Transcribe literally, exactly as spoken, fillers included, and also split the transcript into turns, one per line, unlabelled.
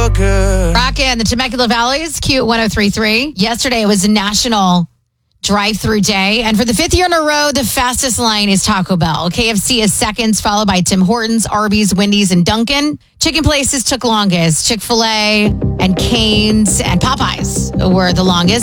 good.
Rockin' the Temecula Valley's Q one oh three point three. Yesterday it was a national drive-through day. And for the fifth year in a row, the fastest line is Taco Bell. K F C is seconds, followed by Tim Hortons, Arby's, Wendy's, and Dunkin'. Chicken places took longest. Chick-fil-A and Cane's and Popeyes were the longest.